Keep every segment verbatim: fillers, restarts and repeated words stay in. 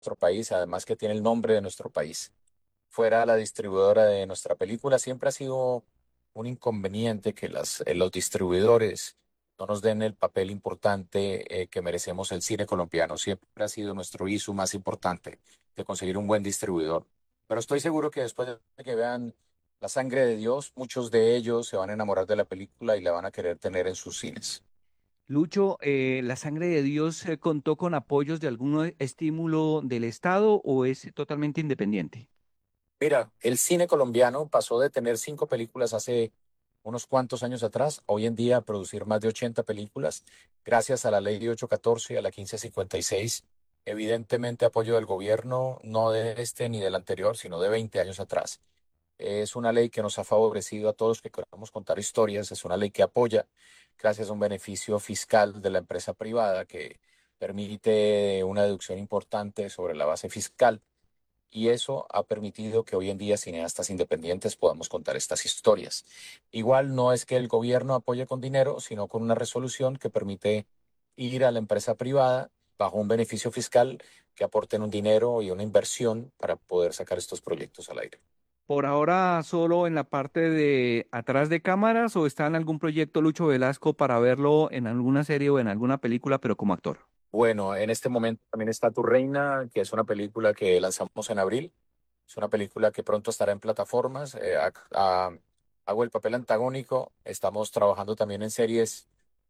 nuestro país, además que tiene el nombre de nuestro país, fuera la distribuidora de nuestra película, siempre ha sido un inconveniente que las, eh, los distribuidores no nos den el papel importante eh, que merecemos el cine colombiano. Siempre ha sido nuestro I S U más importante de conseguir un buen distribuidor. Pero estoy seguro que después de que vean La Sangre de Dios, muchos de ellos se van a enamorar de la película y la van a querer tener en sus cines. Lucho, eh, ¿La Sangre de Dios eh, contó con apoyos de algún eh, estímulo del Estado o es totalmente independiente? Mira, el cine colombiano pasó de tener cinco películas hace unos cuantos años atrás, hoy en día a producir más de ochenta películas, gracias a la ley de ochocientos catorce y a la quince cincuenta y seis. Evidentemente apoyo del gobierno, no de este ni del anterior, sino de veinte años atrás. Es una ley que nos ha favorecido a todos que queramos contar historias, es una ley que apoya gracias a un beneficio fiscal de la empresa privada que permite una deducción importante sobre la base fiscal y eso ha permitido que hoy en día cineastas independientes podamos contar estas historias. Igual no es que el gobierno apoye con dinero, sino con una resolución que permite ir a la empresa privada bajo un beneficio fiscal que aporten un dinero y una inversión para poder sacar estos proyectos al aire. ¿Por ahora solo en la parte de atrás de cámaras o está en algún proyecto Lucho Velasco para verlo en alguna serie o en alguna película, pero como actor? Bueno, en este momento también está Tu Reina, que es una película que lanzamos en abril. Es una película que pronto estará en plataformas. Eh, ac- ah, hago el papel antagónico. Estamos trabajando también en series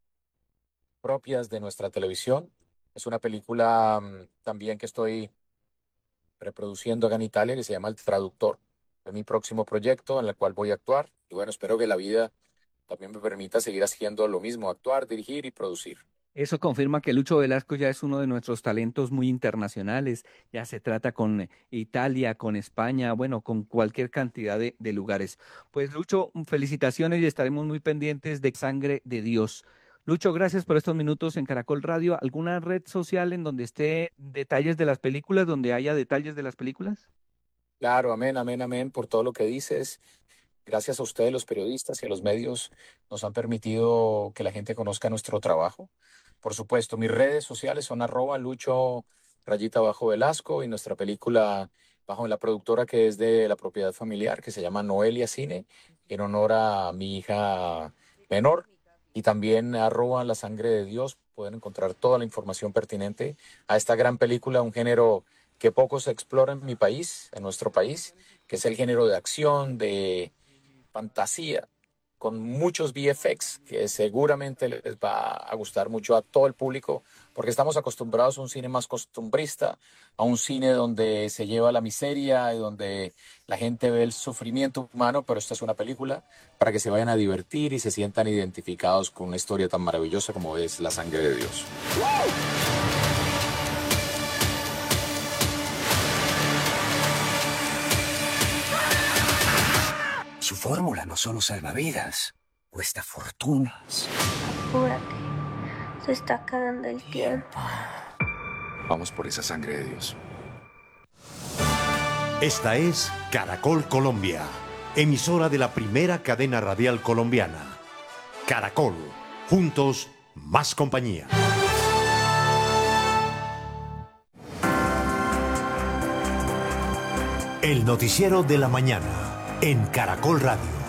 propias de nuestra televisión. Es una película mm, también que estoy reproduciendo acá en Italia que se llama El Traductor. Es mi próximo proyecto en el cual voy a actuar. Y bueno, espero que la vida también me permita seguir haciendo lo mismo, actuar, dirigir y producir. Eso confirma que Lucho Velasco ya es uno de nuestros talentos muy internacionales. Ya se trata con Italia, con España, bueno, con cualquier cantidad de, de lugares. Pues Lucho, felicitaciones y estaremos muy pendientes de Sangre de Dios. Lucho, gracias por estos minutos en Caracol Radio. ¿Alguna red social en donde esté detalles de las películas, donde haya detalles de las películas? Claro, amén, amén, amén por todo lo que dices. Gracias a ustedes, los periodistas y a los medios, nos han permitido que la gente conozca nuestro trabajo. Por supuesto, mis redes sociales son arroba lucho rayita bajo Velasco y nuestra película bajo la productora que es de la propiedad familiar, que se llama Noelia Cine, en honor a mi hija menor. Y también arroba La Sangre de Dios. Pueden encontrar toda la información pertinente a esta gran película, un género que poco se explora en mi país, en nuestro país, que es el género de acción, de fantasía, con muchos V F X, que seguramente les va a gustar mucho a todo el público, porque estamos acostumbrados a un cine más costumbrista, a un cine donde se lleva la miseria y donde la gente ve el sufrimiento humano, pero esta es una película para que se vayan a divertir y se sientan identificados con una historia tan maravillosa como es La Sangre de Dios. Su fórmula no solo salva vidas, cuesta fortunas. Apúrate, se está acabando el tiempo. Vamos por esa sangre de Dios. Esta es Caracol Colombia, emisora de la primera cadena radial colombiana. Caracol, juntos, más compañía. El noticiero de la mañana, en Caracol Radio.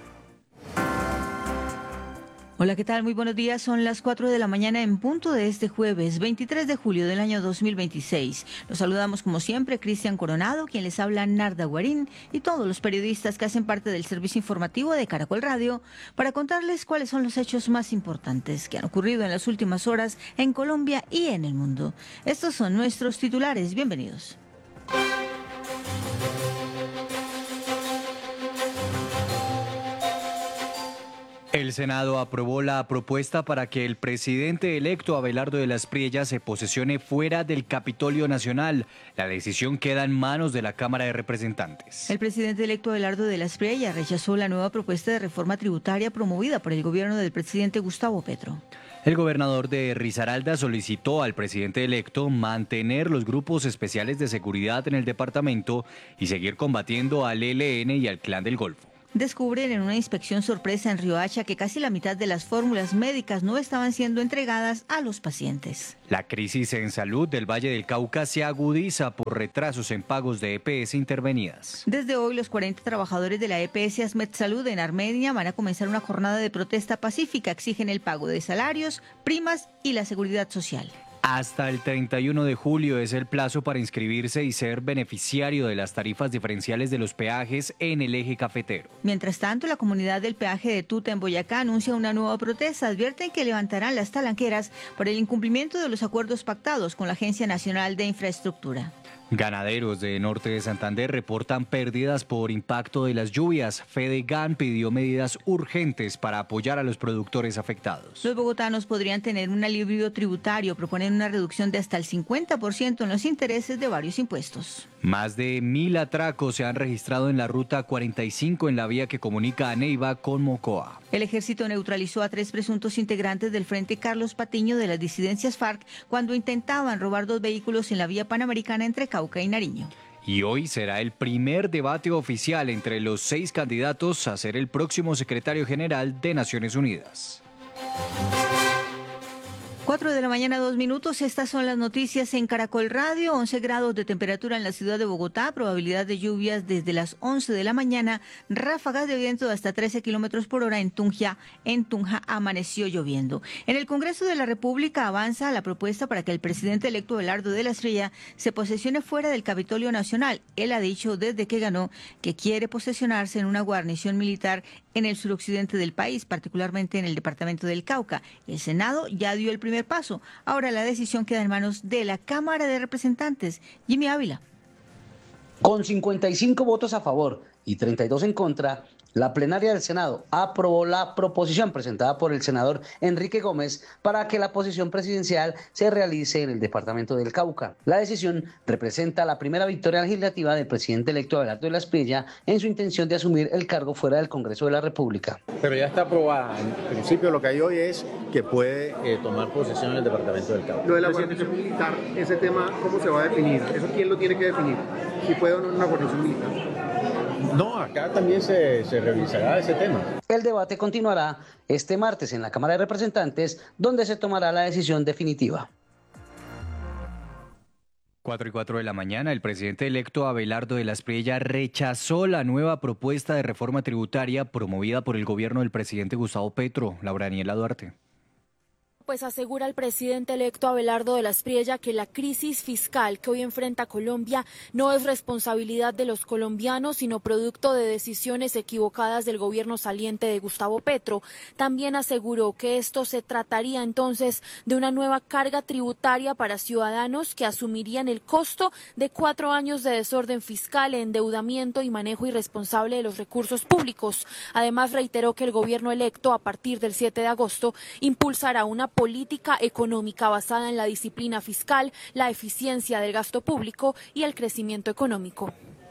Hola, ¿qué tal? Muy buenos días. Son las cuatro de la mañana en punto de este jueves, veintitrés de julio del año dos mil veintiséis. Los saludamos como siempre, Cristian Coronado, quien les habla Narda Guarín, y todos los periodistas que hacen parte del servicio informativo de Caracol Radio para contarles cuáles son los hechos más importantes que han ocurrido en las últimas horas en Colombia y en el mundo. Estos son nuestros titulares. Bienvenidos. El Senado aprobó la propuesta para que el presidente electo Abelardo de las Priellas se posesione fuera del Capitolio Nacional. La decisión queda en manos de la Cámara de Representantes. El presidente electo Abelardo de las Priellas rechazó la nueva propuesta de reforma tributaria promovida por el gobierno del presidente Gustavo Petro. El gobernador de Risaralda solicitó al presidente electo mantener los grupos especiales de seguridad en el departamento y seguir combatiendo al E L N y al Clan del Golfo. Descubren en una inspección sorpresa en Riohacha que casi la mitad de las fórmulas médicas no estaban siendo entregadas a los pacientes. La crisis en salud del Valle del Cauca se agudiza por retrasos en pagos de E P S intervenidas. Desde hoy, los cuarenta trabajadores de la E P S Asmed Salud en Armenia van a comenzar una jornada de protesta pacífica. Exigen el pago de salarios, primas y la seguridad social. Hasta el treinta y uno de julio es el plazo para inscribirse y ser beneficiario de las tarifas diferenciales de los peajes en el eje cafetero. Mientras tanto, la comunidad del peaje de Tuta en Boyacá anuncia una nueva protesta. Advierten que levantarán las talanqueras por el incumplimiento de los acuerdos pactados con la Agencia Nacional de Infraestructura. Ganaderos de norte de Santander reportan pérdidas por impacto de las lluvias. Fedegan pidió medidas urgentes para apoyar a los productores afectados. Los bogotanos podrían tener un alivio tributario, proponen una reducción de hasta el cincuenta por ciento en los intereses de varios impuestos. Más de mil atracos se han registrado en la ruta cuarenta y cinco en la vía que comunica a Neiva con Mocoa. El ejército neutralizó a tres presuntos integrantes del Frente Carlos Patiño de las disidencias FARC cuando intentaban robar dos vehículos en la vía panamericana entre Cauca y Nariño. Y hoy será el primer debate oficial entre los seis candidatos a ser el próximo secretario general de Naciones Unidas. cuatro de la mañana, dos minutos. Estas son las noticias en Caracol Radio. once grados de temperatura en la ciudad de Bogotá. Probabilidad de lluvias desde las once de la mañana. Ráfagas de viento de hasta trece kilómetros por hora en Tunja. En Tunja amaneció lloviendo. En el Congreso de la República avanza la propuesta para que el presidente electo Abelardo de la Espriella se posesione fuera del Capitolio Nacional. Él ha dicho desde que ganó que quiere posesionarse en una guarnición militar en el suroccidente del país, particularmente en el departamento del Cauca. El Senado ya dio el primer paso. Ahora la decisión queda en manos de la Cámara de Representantes. Jimmy Ávila. Con cincuenta y cinco votos a favor y treinta y dos en contra, la plenaria del Senado aprobó la proposición presentada por el senador Enrique Gómez para que la posición presidencial se realice en el departamento del Cauca. La decisión representa la primera victoria legislativa del presidente electo Abelardo de la Espriella en su intención de asumir el cargo fuera del Congreso de la República. Pero ya está aprobada. En principio lo que hay hoy es que puede eh, tomar posesión en el departamento del Cauca. Lo de la guarnición militar, ese tema, ¿cómo se va a definir? ¿Eso quién lo tiene que definir? ¿Si puede o no una guarnición militar? No, acá también se, se revisará ese tema. El debate continuará este martes en la Cámara de Representantes, donde se tomará la decisión definitiva. cuatro y cuatro de la mañana, el presidente electo Abelardo de la Espriella rechazó la nueva propuesta de reforma tributaria promovida por el gobierno del presidente Gustavo Petro. Laura Daniela Duarte. Pues asegura el presidente electo Abelardo de la Espriella que la crisis fiscal que hoy enfrenta Colombia no es responsabilidad de los colombianos, sino producto de decisiones equivocadas del gobierno saliente de Gustavo Petro. También aseguró que esto se trataría entonces de una nueva carga tributaria para ciudadanos que asumirían el costo de cuatro años de desorden fiscal, endeudamiento y manejo irresponsable de los recursos públicos. Además, reiteró que el gobierno electo, a partir del siete de agosto, impulsará una política económica basada en la disciplina fiscal, la eficiencia del gasto público y el crecimiento económico.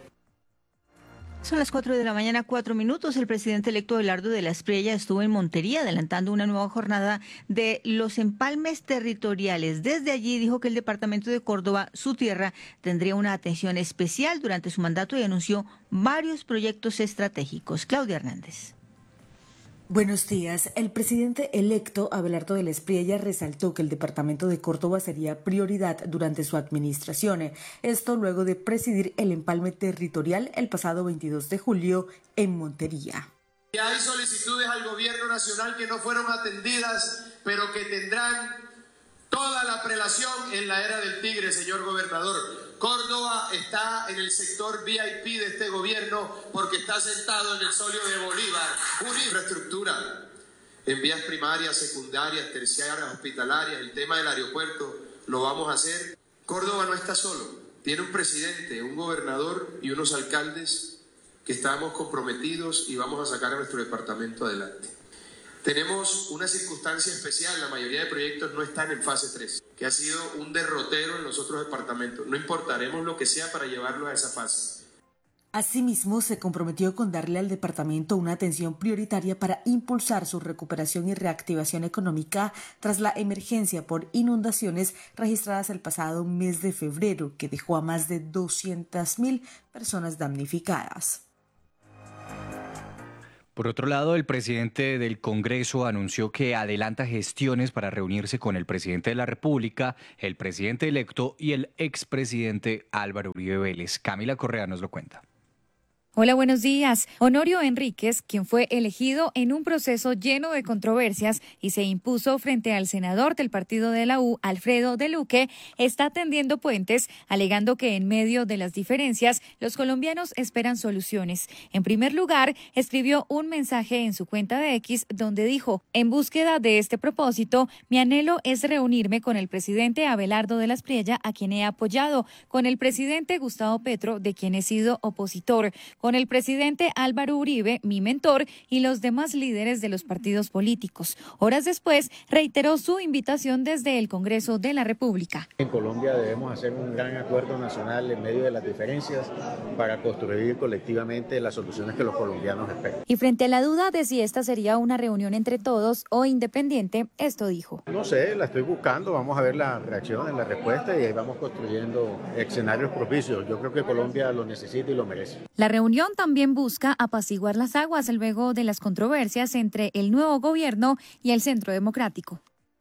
Son las cuatro de la mañana, cuatro minutos. El presidente electo Abelardo de la Espriella estuvo en Montería adelantando una nueva jornada de los empalmes territoriales. Desde allí dijo que el departamento de Córdoba, su tierra, tendría una atención especial durante su mandato y anunció varios proyectos estratégicos. Claudia Hernández. Buenos días. El presidente electo Abelardo de la Espriella resaltó que el departamento de Córdoba sería prioridad durante su administración. Esto luego de presidir el empalme territorial el pasado veintidós de julio en Montería. Hay solicitudes al gobierno nacional que no fueron atendidas, pero que tendrán toda la prelación en la era del tigre, señor gobernador. Córdoba está en el sector V I P de este gobierno porque está sentado en el solio de Bolívar. Una infraestructura en vías primarias, secundarias, terciarias, hospitalarias, el tema del aeropuerto, lo vamos a hacer. Córdoba no está solo, tiene un presidente, un gobernador y unos alcaldes que estamos comprometidos y vamos a sacar a nuestro departamento adelante. Tenemos una circunstancia especial, la mayoría de proyectos no están en fase tres, que ha sido un derrotero en los otros departamentos. No importaremos lo que sea para llevarlo a esa fase. Asimismo, se comprometió con darle al departamento una atención prioritaria para impulsar su recuperación y reactivación económica tras la emergencia por inundaciones registradas el pasado mes de febrero, que dejó a más de doscientas mil personas damnificadas. Por otro lado, el presidente del Congreso anunció que adelanta gestiones para reunirse con el presidente de la República, el presidente electo y el expresidente Álvaro Uribe Vélez. Camila Correa nos lo cuenta. Hola, buenos días. Honorio Enríquez, quien fue elegido en un proceso lleno de controversias y se impuso frente al senador del partido de la U, Alfredo de Luque, está tendiendo puentes, alegando que en medio de las diferencias, los colombianos esperan soluciones. En primer lugar, escribió un mensaje en su cuenta de X donde dijo: en búsqueda de este propósito, mi anhelo es reunirme con el presidente Abelardo de la Espriella, a quien he apoyado, con el presidente Gustavo Petro, de quien he sido opositor, con el presidente Álvaro Uribe, mi mentor, y los demás líderes de los partidos políticos. Horas después, reiteró su invitación desde el Congreso de la República. En Colombia debemos hacer un gran acuerdo nacional en medio de las diferencias para construir colectivamente las soluciones que los colombianos esperan. Y frente a la duda de si esta sería una reunión entre todos o independiente, esto dijo: no sé, la estoy buscando, vamos a ver la reacción, la respuesta, y ahí vamos construyendo escenarios propicios. Yo creo que Colombia lo necesita y lo merece. La reunión también busca apaciguar las aguas luego de las controversias entre el nuevo gobierno y el Centro Democrático.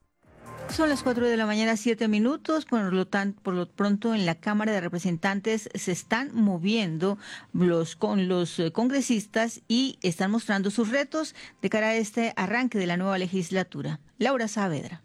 Son las cuatro de la mañana, siete minutos. Por lo tanto, por lo pronto en la Cámara de Representantes se están moviendo los con los congresistas y están mostrando sus retos de cara a este arranque de la nueva legislatura. Laura Saavedra.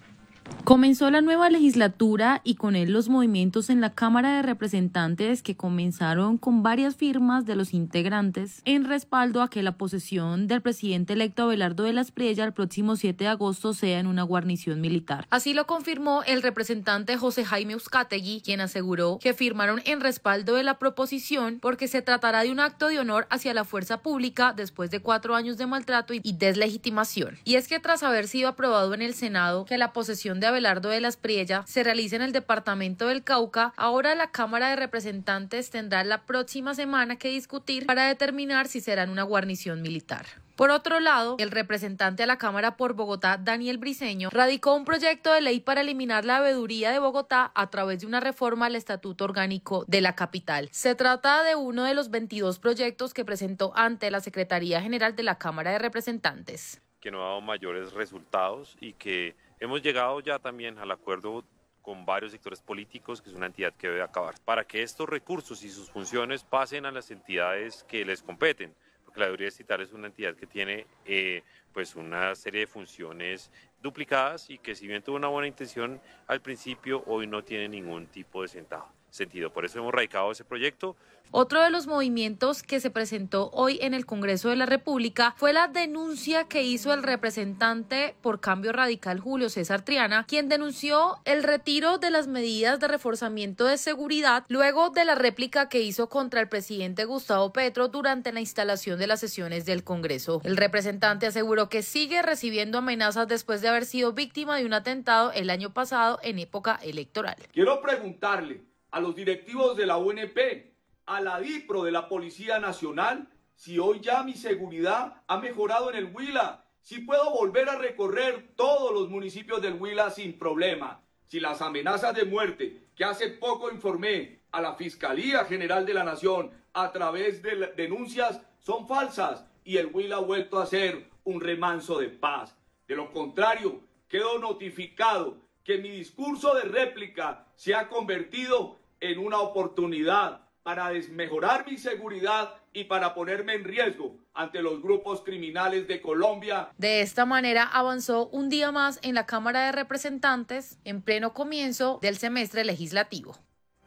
Comenzó la nueva legislatura y con él los movimientos en la Cámara de Representantes, que comenzaron con varias firmas de los integrantes en respaldo a que la posesión del presidente electo Abelardo de la Espriella el próximo siete de agosto sea en una guarnición militar. Así lo confirmó el representante José Jaime Uzcategui, quien aseguró que firmaron en respaldo de la proposición porque se tratará de un acto de honor hacia la fuerza pública después de cuatro años de maltrato y deslegitimación. Y es que tras haber sido aprobado en el Senado que la posesión de Abelardo de la Espriella se realiza en el departamento del Cauca, ahora la Cámara de Representantes tendrá la próxima semana que discutir para determinar si será en una guarnición militar. Por otro lado, el representante a la Cámara por Bogotá, Daniel Briceño, radicó un proyecto de ley para eliminar la veeduría de Bogotá a través de una reforma al Estatuto Orgánico de la capital. Se trata de uno de los veintidós proyectos que presentó ante la Secretaría General de la Cámara de Representantes. Que no ha dado mayores resultados y que hemos llegado ya también al acuerdo con varios sectores políticos que es una entidad que debe acabar, para que estos recursos y sus funciones pasen a las entidades que les competen, porque la veeduría distrital es una entidad que tiene eh, pues una serie de funciones duplicadas y que si bien tuvo una buena intención al principio, hoy no tiene ningún tipo de sentido. Por eso hemos radicado ese proyecto. Otro de los movimientos que se presentó hoy en el Congreso de la República fue la denuncia que hizo el representante por Cambio Radical Julio César Triana, quien denunció el retiro de las medidas de reforzamiento de seguridad luego de la réplica que hizo contra el presidente Gustavo Petro durante la instalación de las sesiones del Congreso. El representante aseguró que sigue recibiendo amenazas después de haber sido víctima de un atentado el año pasado en época electoral. Quiero preguntarle a los directivos de la U N P, a la DIPRO de la Policía Nacional, si hoy ya mi seguridad ha mejorado en el Huila, si puedo volver a recorrer todos los municipios del Huila sin problema, si las amenazas de muerte que hace poco informé a la Fiscalía General de la Nación a través de denuncias son falsas y el Huila ha vuelto a ser un remanso de paz. De lo contrario, quedo notificado que mi discurso de réplica se ha convertido en una oportunidad para desmejorar mi seguridad y para ponerme en riesgo ante los grupos criminales de Colombia. De esta manera avanzó un día más en la Cámara de Representantes en pleno comienzo del semestre legislativo.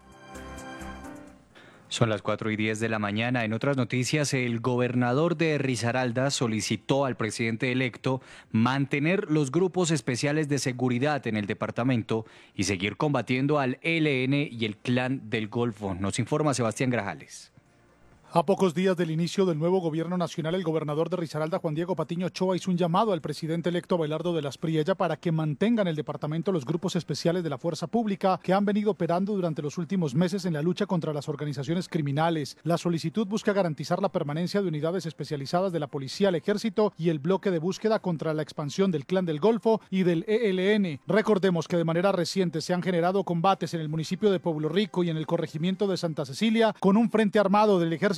Son las cuatro y diez de la mañana. En otras noticias, el gobernador de Risaralda solicitó al presidente electo mantener los grupos especiales de seguridad en el departamento y seguir combatiendo al E L N y el Clan del Golfo. Nos informa Sebastián Grajales. A pocos días del inicio del nuevo gobierno nacional, el gobernador de Risaralda, Juan Diego Patiño Ochoa, hizo un llamado al presidente electo Abelardo de la Espriella para que mantengan el departamento los grupos especiales de la fuerza pública que han venido operando durante los últimos meses en la lucha contra las organizaciones criminales. La solicitud busca garantizar la permanencia de unidades especializadas de la policía, el ejército y el bloque de búsqueda contra la expansión del Clan del Golfo y del E L N. Recordemos que de manera reciente se han generado combates en el municipio de Pueblo Rico y en el corregimiento de Santa Cecilia con un frente armado del ejército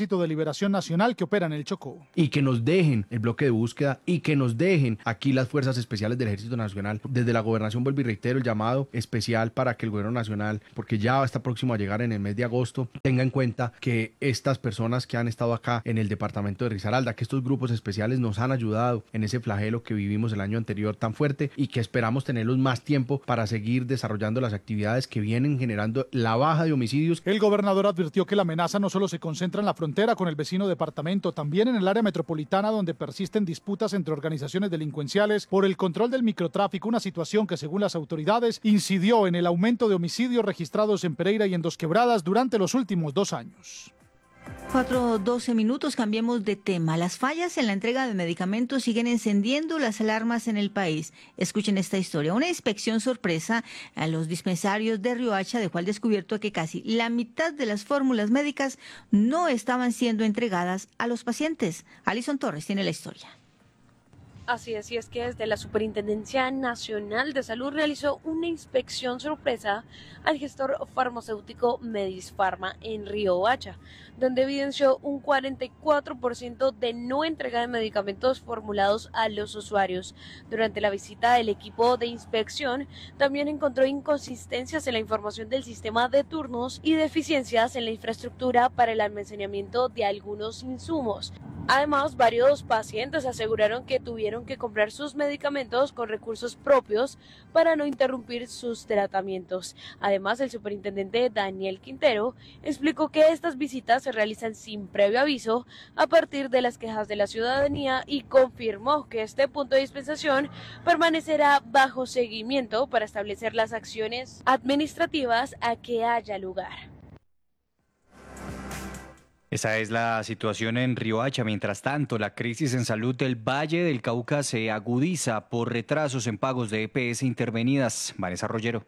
Ejército de Liberación Nacional que opera en el Chocó. Y que nos dejen el bloque de búsqueda y que nos dejen aquí las fuerzas especiales del Ejército Nacional. Desde la gobernación vuelvo y reitero el llamado especial para que el gobierno nacional, porque ya está próximo a llegar en el mes de agosto, tenga en cuenta que estas personas que han estado acá en el departamento de Risaralda, que estos grupos especiales nos han ayudado en ese flagelo que vivimos el año anterior tan fuerte y que esperamos tenerlos más tiempo para seguir desarrollando las actividades que vienen generando la baja de homicidios. El gobernador advirtió que la amenaza no solo se concentra en la frontera con el vecino departamento, también en el área metropolitana, donde persisten disputas entre organizaciones delincuenciales por el control del microtráfico, una situación que según las autoridades incidió en el aumento de homicidios registrados en Pereira y en Dos Quebradas durante los últimos dos años. cuatro doce minutos, cambiemos de tema. Las fallas en la entrega de medicamentos siguen encendiendo las alarmas en el país. Escuchen esta historia. Una inspección sorpresa a los dispensarios de Riohacha dejó al descubierto que casi la mitad de las fórmulas médicas no estaban siendo entregadas a los pacientes. Alison Torres tiene la historia. Así es, y es que desde la Superintendencia Nacional de Salud realizó una inspección sorpresa al gestor farmacéutico Medisfarma en Riohacha, donde evidenció un cuarenta y cuatro por ciento de no entrega de medicamentos formulados a los usuarios. Durante la visita del equipo de inspección, también encontró inconsistencias en la información del sistema de turnos y deficiencias en la infraestructura para el almacenamiento de algunos insumos. Además, varios pacientes aseguraron que tuvieron que comprar sus medicamentos con recursos propios para no interrumpir sus tratamientos. Además, el superintendente Daniel Quintero explicó que estas visitas se realizan sin previo aviso a partir de las quejas de la ciudadanía y confirmó que este punto de dispensación permanecerá bajo seguimiento para establecer las acciones administrativas a que haya lugar. Esa es la situación en Riohacha. Mientras tanto, la crisis en salud del Valle del Cauca se agudiza por retrasos en pagos de E P S intervenidas. Vanessa Rollero.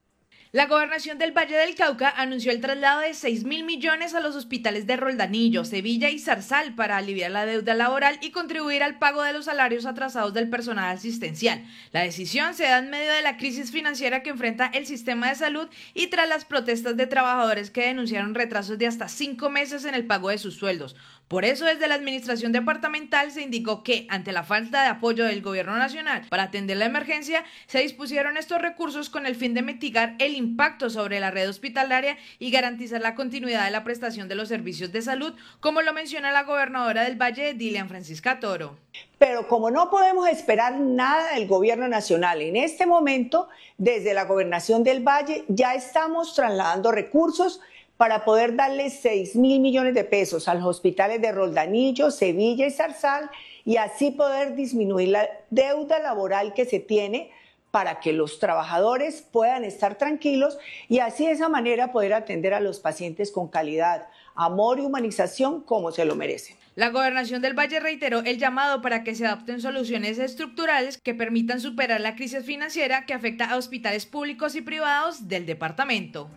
La Gobernación del Valle del Cauca anunció el traslado de seis mil millones a los hospitales de Roldanillo, Sevilla y Zarzal para aliviar la deuda laboral y contribuir al pago de los salarios atrasados del personal asistencial. La decisión se da en medio de la crisis financiera que enfrenta el sistema de salud y tras las protestas de trabajadores que denunciaron retrasos de hasta cinco meses en el pago de sus sueldos. Por eso, desde la administración departamental se indicó que, ante la falta de apoyo del gobierno nacional para atender la emergencia, se dispusieron estos recursos con el fin de mitigar el impacto sobre la red hospitalaria y garantizar la continuidad de la prestación de los servicios de salud, como lo menciona la gobernadora del Valle, Dilian Francisca Toro. Pero como no podemos esperar nada del gobierno nacional en este momento, desde la gobernación del Valle ya estamos trasladando recursos para poder darle seis mil millones de pesos a los hospitales de Roldanillo, Sevilla y Zarzal y así poder disminuir la deuda laboral que se tiene para que los trabajadores puedan estar tranquilos y así de esa manera poder atender a los pacientes con calidad, amor y humanización como se lo merecen. La Gobernación del Valle reiteró el llamado para que se adopten soluciones estructurales que permitan superar la crisis financiera que afecta a hospitales públicos y privados del departamento.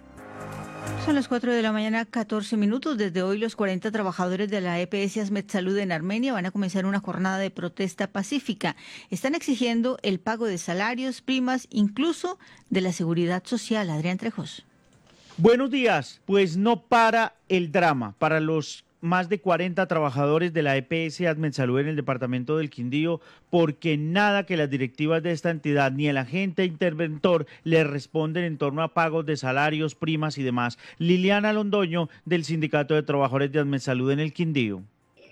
Son las cuatro de la mañana, catorce minutos. Desde hoy, los cuarenta trabajadores de la E P S Asmed-Salud en Armenia van a comenzar una jornada de protesta pacífica. Están exigiendo el pago de salarios, primas, incluso de la seguridad social. Adrián Trejos. Buenos días. Pues no para el drama para los más de cuarenta trabajadores de la E P S Asmed-Salud en el departamento del Quindío, porque nada que las directivas de esta entidad ni el agente interventor les responden en torno a pagos de salarios, primas y demás. Liliana Londoño, del Sindicato de Trabajadores de Asmed-Salud en el Quindío.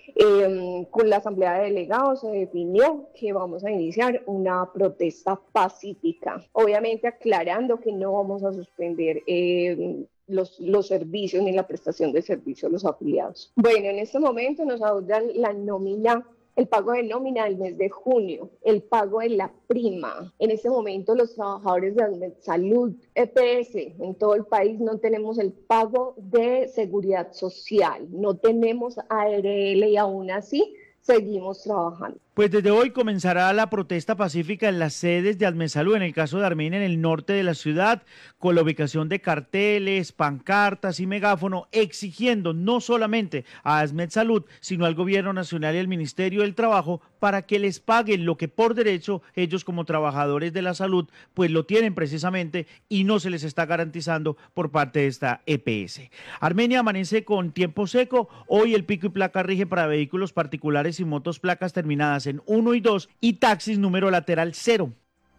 Eh, con la Asamblea de Delegados se definió que vamos a iniciar una protesta pacífica, obviamente aclarando que no vamos a suspender eh, Los, los servicios ni la prestación de servicios a los afiliados. Bueno, en este momento nos adeudan la nómina, el pago de nómina del mes de junio, el pago de la prima. En este momento los trabajadores de salud, E P S, en todo el país no tenemos el pago de seguridad social, no tenemos A R L y aún así seguimos trabajando. Pues desde hoy comenzará la protesta pacífica en las sedes de Admesalud, en el caso de Armenia, en el norte de la ciudad, con la ubicación de carteles, pancartas y megáfono, exigiendo no solamente a Admesalud, sino al Gobierno Nacional y al Ministerio del Trabajo para que les paguen lo que por derecho ellos como trabajadores de la salud pues lo tienen precisamente y no se les está garantizando por parte de esta E P S. Armenia amanece con tiempo seco, hoy el pico y placa rige para vehículos particulares y motos placas terminadas en uno y dos y taxis número lateral cero.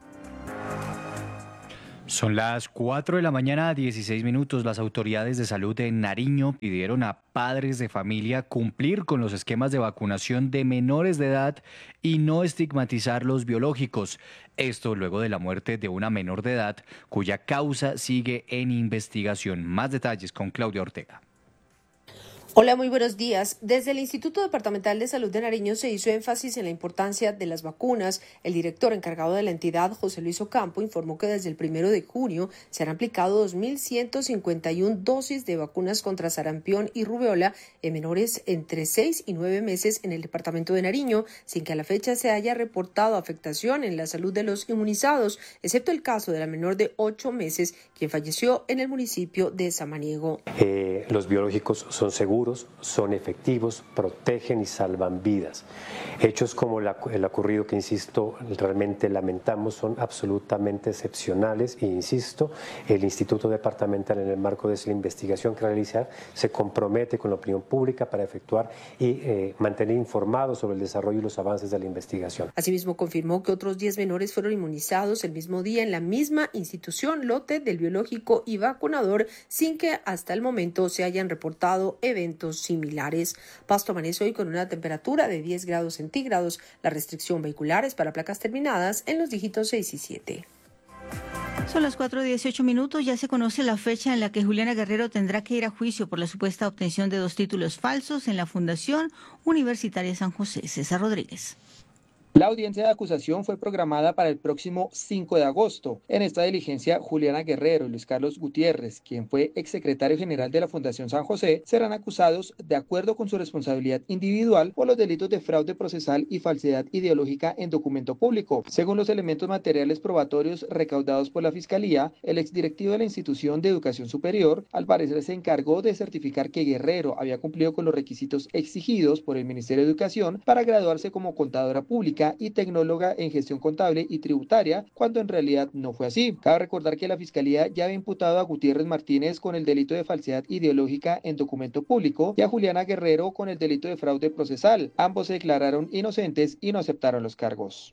Son las cuatro de la mañana, dieciséis minutos. Las autoridades de salud de Nariño pidieron a padres de familia cumplir con los esquemas de vacunación de menores de edad y no estigmatizar los biológicos. Esto luego de la muerte de una menor de edad cuya causa sigue en investigación. Más detalles con Claudia Ortega. Hola, muy buenos días. Desde el Instituto Departamental de Salud de Nariño se hizo énfasis en la importancia de las vacunas. El director encargado de la entidad, José Luis Ocampo, informó que desde el primero de junio se han aplicado dos mil ciento cincuenta y una dosis de vacunas contra sarampión y rubiola en menores entre seis y nueve meses en el departamento de Nariño, sin que a la fecha se haya reportado afectación en la salud de los inmunizados, excepto el caso de la menor de ocho meses, quien falleció en el municipio de Samaniego. Eh, los biológicos son seguros, son efectivos, protegen y salvan vidas. Hechos como la, el ocurrido que, insisto, realmente lamentamos, son absolutamente excepcionales e, insisto, el Instituto Departamental, en el marco de esa investigación que realiza, se compromete con la opinión pública para efectuar y eh, mantener informados sobre el desarrollo y los avances de la investigación. Asimismo, confirmó que otros diez menores fueron inmunizados el mismo día en la misma institución, lote del biológico y vacunador, sin que hasta el momento se hayan reportado eventos similares. Pasto amanece hoy con una temperatura de diez grados centígrados. La restricción vehicular es para placas terminadas en los dígitos seis y siete. Son las cuatro dieciocho minutos. Ya se conoce la fecha en la que Juliana Guerrero tendrá que ir a juicio por la supuesta obtención de dos títulos falsos en la Fundación Universitaria San José. César Rodríguez. La audiencia de acusación fue programada para el próximo cinco de agosto. En esta diligencia, Juliana Guerrero y Luis Carlos Gutiérrez, quien fue exsecretario general de la Fundación San José, serán acusados de acuerdo con su responsabilidad individual por los delitos de fraude procesal y falsedad ideológica en documento público. Según los elementos materiales probatorios recaudados por la Fiscalía, el exdirectivo de la institución de educación superior, al parecer se encargó de certificar que Guerrero había cumplido con los requisitos exigidos por el Ministerio de Educación para graduarse como contadora pública y tecnóloga en gestión contable y tributaria, cuando en realidad no fue así. Cabe recordar que la Fiscalía ya había imputado a Gutiérrez Martínez con el delito de falsedad ideológica en documento público y a Juliana Guerrero con el delito de fraude procesal. Ambos se declararon inocentes y no aceptaron los cargos.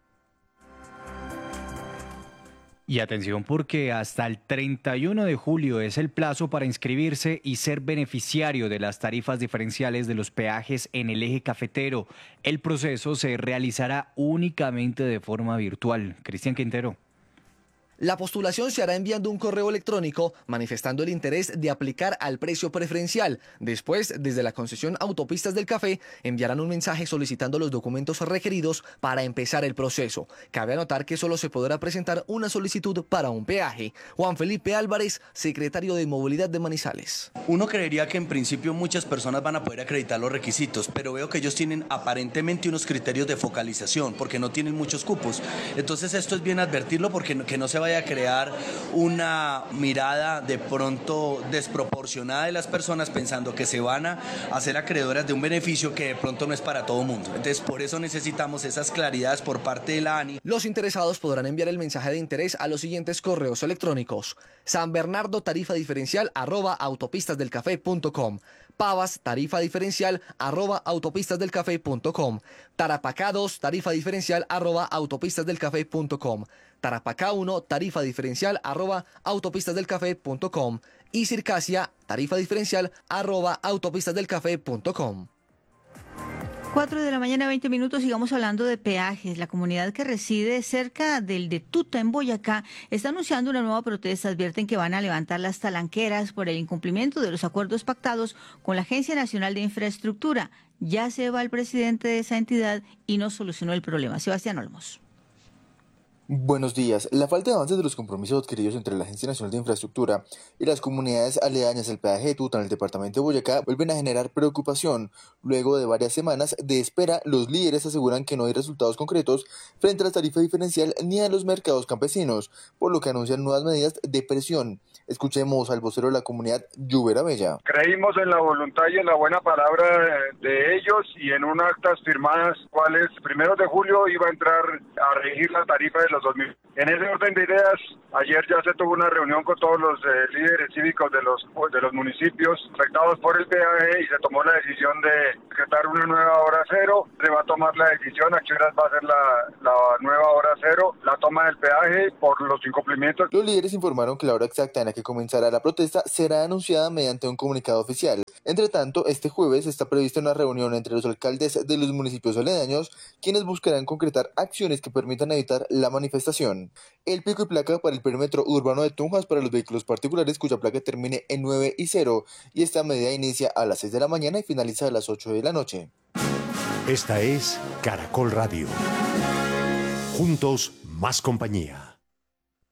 Y atención, porque hasta el treinta y uno de julio es el plazo para inscribirse y ser beneficiario de las tarifas diferenciales de los peajes en el eje cafetero. El proceso se realizará únicamente de forma virtual. Cristian Quintero. La postulación se hará enviando un correo electrónico manifestando el interés de aplicar al precio preferencial. Después, desde la concesión Autopistas del Café, enviarán un mensaje solicitando los documentos requeridos para empezar el proceso. Cabe anotar que solo se podrá presentar una solicitud para un peaje. Juan Felipe Álvarez, secretario de Movilidad de Manizales. Uno creería que en principio muchas personas van a poder acreditar los requisitos, pero veo que ellos tienen aparentemente unos criterios de focalización porque no tienen muchos cupos. Entonces esto es bien advertirlo porque no, que no se vaya a crear una mirada de pronto desproporcionada de las personas pensando que se van a hacer acreedoras de un beneficio que de pronto no es para todo mundo. Entonces por eso necesitamos esas claridades por parte de la ANI. Los interesados podrán enviar el mensaje de interés a los siguientes correos electrónicos: San Bernardo tarifa diferencial arroba autopistasdelcafé punto com, Pavas tarifa diferencial arroba autopistasdelcafé punto com, Tarapacá dos tarifa diferencial arroba autopistasdelcafé punto com, Tarapacá uno tarifa diferencial arroba autopistasdelcafé punto com y Circasia tarifa diferencial arroba autopistasdelcafé punto com. cuatro de la mañana, veinte minutos, sigamos hablando de peajes. La comunidad que reside cerca del de Tuta, en Boyacá, está anunciando una nueva protesta. Advierten que van a levantar las talanqueras por el incumplimiento de los acuerdos pactados con la Agencia Nacional de Infraestructura. Ya se va el presidente de esa entidad y no solucionó el problema. Sebastián Olmos. Buenos días. La falta de avances de los compromisos adquiridos entre la Agencia Nacional de Infraestructura y las comunidades aledañas al peaje de Tuta en el departamento de Boyacá vuelven a generar preocupación. Luego de varias semanas de espera, los líderes aseguran que no hay resultados concretos frente a la tarifa diferencial ni a los mercados campesinos, por lo que anuncian nuevas medidas de presión. Escuchemos al vocero de la comunidad, Lluvera Bella. Creímos en la voluntad y en la buena palabra de ellos y en unas actas firmadas, cuales primeros de julio iba a entrar a regir la tarifa de los dos mil. En ese orden de ideas, ayer ya se tuvo una reunión con todos los eh, líderes cívicos de los de los municipios afectados por el peaje y se tomó la decisión de decretar una nueva hora cero. Se va a tomar la decisión a qué horas va a ser la, la nueva hora cero, la toma del peaje por los incumplimientos. Los líderes informaron que la hora exacta en la que comenzará la protesta será anunciada mediante un comunicado oficial. Entre tanto, este jueves está prevista una reunión entre los alcaldes de los municipios aledaños, quienes buscarán concretar acciones que permitan evitar la manifestación. El pico y placa para el perímetro urbano de Tunjas para los vehículos particulares cuya placa termine en nueve y cero, y esta medida inicia a las seis de la mañana y finaliza a las ocho de la noche. Esta es Caracol Radio. Juntos, más compañía.